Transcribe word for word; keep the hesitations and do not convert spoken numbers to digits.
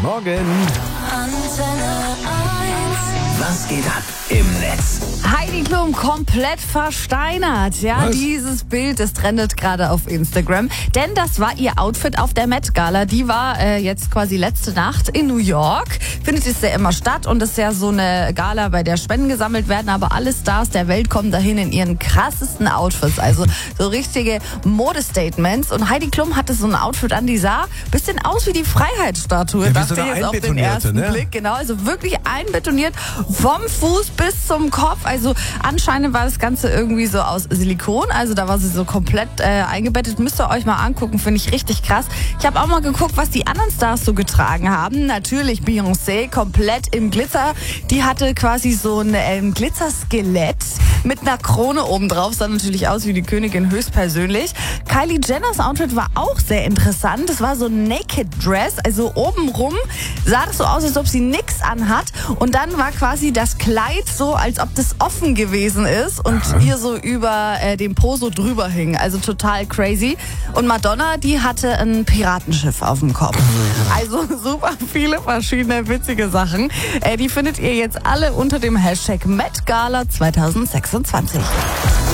Morgen. Antenne eins. Was geht ab im Netz? Heidi Klum komplett versteinert. Ja, Was? dieses Bild, das trendet gerade auf Instagram. Denn das war ihr Outfit auf der Met Gala. Die war äh, jetzt quasi letzte Nacht in New York. Findet es ja immer statt und ist ja so eine Gala, bei der Spenden gesammelt werden. Aber alle Stars der Welt kommen dahin in ihren krassesten Outfits. Also so richtige Modestatements. Und Heidi Klum hatte so ein Outfit an, die sah ein bisschen aus wie die Freiheitsstatue. Ja, wie dachte so eine ich jetzt auf den einbetonierte, ersten ne? Blick. Genau, also wirklich einbetoniert vom Fuß bis zum Kopf. Also anscheinend war das Ganze irgendwie so aus Silikon. Also da war sie so komplett äh, eingebettet. Müsst ihr euch mal angucken, finde ich richtig krass. Ich habe auch mal geguckt, was die anderen Stars so getragen haben. Natürlich Beyoncé, komplett im Glitzer. Die hatte quasi so ein ähm, Glitzerskelett mit einer Krone obendrauf. Sah natürlich aus wie die Königin höchstpersönlich. Kylie Jenners Outfit war auch sehr interessant. Das war so ein Naked Dress. Also obenrum sah das so aus, als ob sie nix anhat. Und dann war quasi das Kleid so, als ob das offen gewesen ist und ihr so über äh, dem Po so drüber hing. Also total crazy. Und Madonna, die hatte ein Piratenschiff auf dem Kopf. Also super viele verschiedene witzige Sachen. Äh, die findet ihr jetzt alle unter dem Hashtag Met Gala zwanzig sechsundzwanzig.